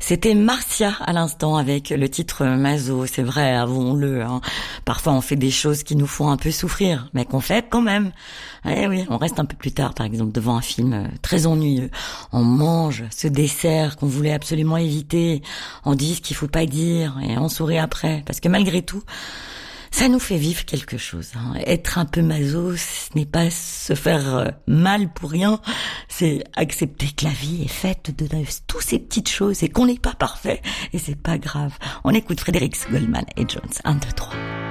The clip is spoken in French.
C'était Marcia à l'instant avec le titre Maso. C'est vrai, avouons-le, hein. Parfois on fait des choses qui nous font un peu souffrir, mais qu'on fait quand même. Eh oui, on reste un peu plus tard, par exemple, devant un film très ennuyeux. On mange ce dessert qu'on voulait absolument éviter. On dit ce qu'il faut pas dire et on sourit après. Parce que malgré tout, ça nous fait vivre quelque chose, hein. Être un peu maso, ce n'est pas se faire mal pour rien, c'est accepter que la vie est faite de toutes ces petites choses et qu'on n'est pas parfait, et c'est pas grave. On écoute Frédéric Goldman et Jones, 1, 2, 3.